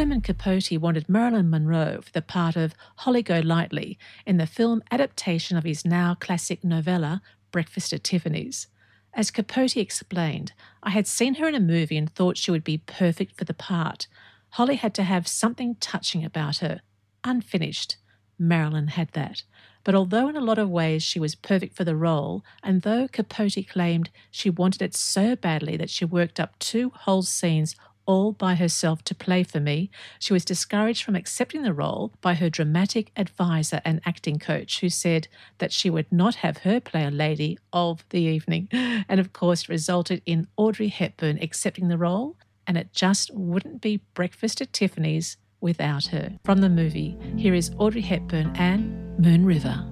Truman Capote wanted Marilyn Monroe for the part of Holly Golightly in the film adaptation of his now classic novella, Breakfast at Tiffany's. As Capote explained, I had seen her in a movie and thought she would be perfect for the part. Holly had to have something touching about her. Unfinished. Marilyn had that. But although in a lot of ways she was perfect for the role, and though Capote claimed she wanted it so badly that she worked up 2 whole scenes all by herself to play for me, she was discouraged from accepting the role by her dramatic advisor and acting coach, who said that she would not have her play a lady of the evening. And of course, resulted in Audrey Hepburn accepting the role, and it just wouldn't be Breakfast at Tiffany's without her. From the movie, here is Audrey Hepburn and Moon River.